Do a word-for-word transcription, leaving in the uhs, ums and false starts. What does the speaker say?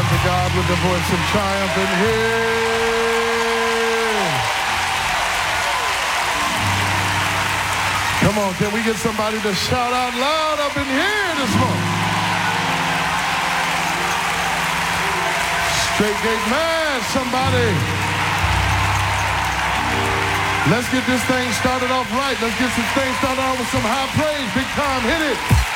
unto God with the voice of triumph in here. Come on, can we get somebody to shout out loud up in here this morning? Straight Gate Man, somebody. Let's get this thing started off right. Let's get this thing started off with some high praise. Big time, hit it.